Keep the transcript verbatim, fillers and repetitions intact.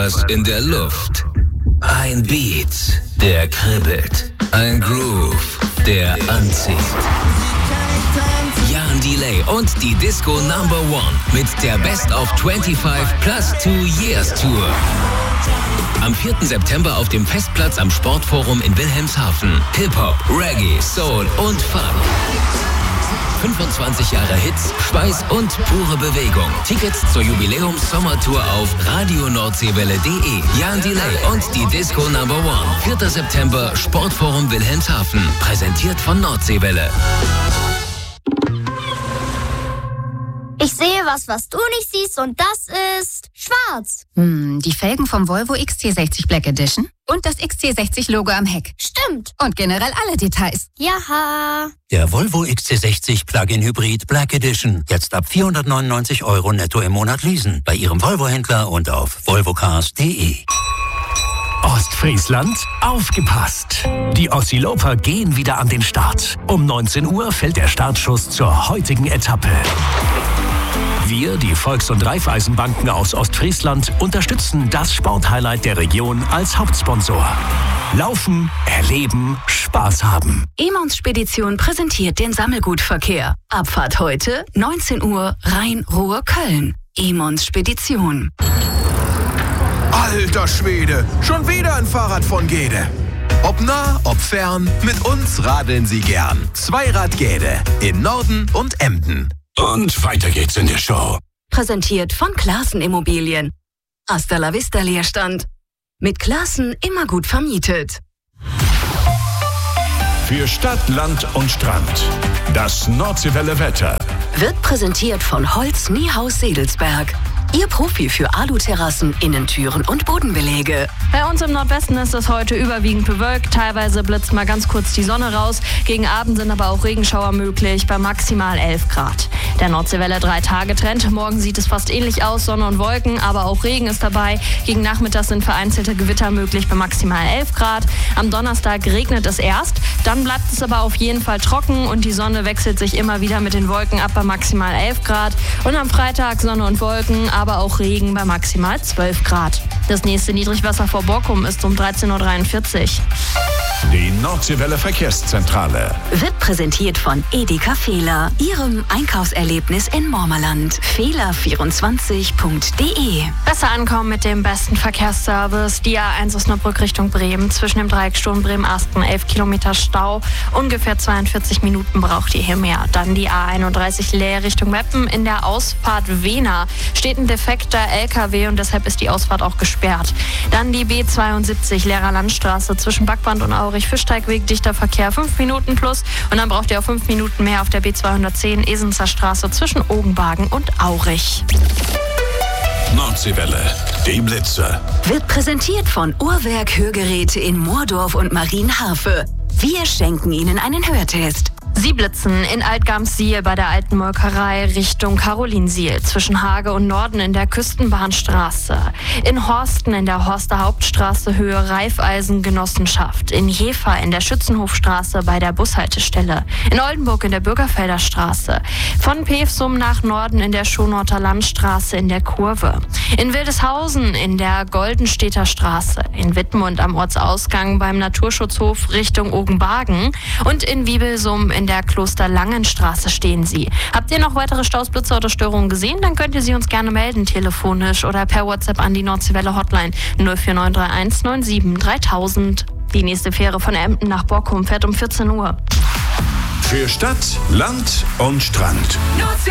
Was in der Luft. Ein Beat, der kribbelt. Ein Groove, der anzieht. Jan Delay und die Disco Number One mit der Best of fünfundzwanzig plus two Years Tour. Am vierten September auf dem Festplatz am Sportforum in Wilhelmshaven. Hip-Hop, Reggae, Soul und Funk. fünfundzwanzig Jahre Hits, Schweiß und pure Bewegung. Tickets zur Jubiläums-Sommertour auf radio nordseewelle punkt de. Jan Delay und die Disco Number One. vierter September, Sportforum Wilhelmshaven. Präsentiert von Nordseewelle. Ich sehe was, was du nicht siehst, und das ist schwarz. Hm, die Felgen vom Volvo X C sechzig Black Edition und das X C sechzig Logo am Heck. Stimmt. Und generell alle Details. Jaha. Der Volvo X C sechzig Plug-in Hybrid Black Edition. Jetzt ab vierhundertneunundneunzig Euro netto im Monat leasen. Bei Ihrem Volvo-Händler und auf volvocars punkt de. Ostfriesland, aufgepasst! Die Ossiloper gehen wieder an den Start. Um neunzehn Uhr fällt der Startschuss zur heutigen Etappe. Wir, die Volks- und Raiffeisenbanken aus Ostfriesland, unterstützen das Sporthighlight der Region als Hauptsponsor. Laufen, erleben, Spaß haben. Emons Spedition präsentiert den Sammelgutverkehr. Abfahrt heute, neunzehn Uhr, Rhein-Ruhr-Köln. Emons Spedition. Alter Schwede, schon wieder ein Fahrrad von Gede. Ob nah, ob fern, mit uns radeln Sie gern. Zweirad Gede in Norden und Emden. Und weiter geht's in der Show. Präsentiert von Klaassen Immobilien. Hasta la Vista Leerstand. Mit Klaassen immer gut vermietet. Für Stadt, Land und Strand. Das Nordseewelle Wetter. Wird präsentiert von Holz Niehaus Sedelsberg. Ihr Profi für Aluterrassen, Innentüren und Bodenbeläge. Bei uns im Nordwesten ist es heute überwiegend bewölkt. Teilweise blitzt mal ganz kurz die Sonne raus. Gegen Abend sind aber auch Regenschauer möglich bei maximal elf Grad. Der Nordseewelle drei Tage Trend. Morgen sieht es fast ähnlich aus. Sonne und Wolken, aber auch Regen ist dabei. Gegen Nachmittag sind vereinzelte Gewitter möglich bei maximal elf Grad. Am Donnerstag regnet es erst. Dann bleibt es aber auf jeden Fall trocken und die Sonne wechselt sich immer wieder mit den Wolken ab bei maximal elf Grad. Und am Freitag Sonne und Wolken, aber auch Regen bei maximal zwölf Grad. Das nächste Niedrigwasser vor Borkum ist um dreizehn Uhr dreiundvierzig. Die Nordseewelle Verkehrszentrale Wird präsentiert von Edeka Fehler, Ihrem Einkaufserlebnis in Mormerland. fehler vierundzwanzig punkt de. Besser ankommen mit dem besten Verkehrsservice. Die A eins Osnabrück Richtung Bremen. Zwischen dem Dreiecksturm Bremen-Asten elf Kilometer Stau. Ungefähr zweiundvierzig Minuten braucht ihr hier mehr. Dann die A einunddreißig Leer Richtung Meppen. In der Ausfahrt Wehna steht ein defekter L K W und deshalb ist die Ausfahrt auch gesperrt. Dann die B zweiundsiebzig Leerer Landstraße zwischen Backband und Aurich Fischsteigweg, dichter Verkehr fünf Minuten plus. Und dann braucht ihr auch fünf Minuten mehr auf der B zweihundertzehn Esenzer Straße zwischen Ogenbagen und Aurich. Nordseewelle, die Blitze. Wird präsentiert von Uhrwerk Hörgeräte in Moordorf und Marienharfe. Wir schenken Ihnen einen Hörtest. Sie blitzen in Altgarmsiel bei der Alten Molkerei Richtung Karolinsiel, zwischen Hage und Norden in der Küstenbahnstraße, in Horsten in der Horster Hauptstraße Höhe Raiffeisengenossenschaft, in Jever in der Schützenhofstraße bei der Bushaltestelle, in Oldenburg in der Bürgerfelder Straße, von Pevsum nach Norden in der Schonorter Landstraße in der Kurve, in Wildeshausen in der Goldenstädter Straße, in Wittmund am Ortsausgang beim Naturschutzhof Richtung Ogenbagen und in Wiebelsum in der Klosterlangenstraße stehen Sie. Habt ihr noch weitere Staus, Blitze oder Störungen gesehen? Dann könnt ihr sie uns gerne melden, telefonisch oder per WhatsApp an die Nordseewelle Hotline null vier neun drei eins neun sieben dreitausend. Die nächste Fähre von Emden nach Borkum fährt um vierzehn Uhr. Für Stadt, Land und Strand.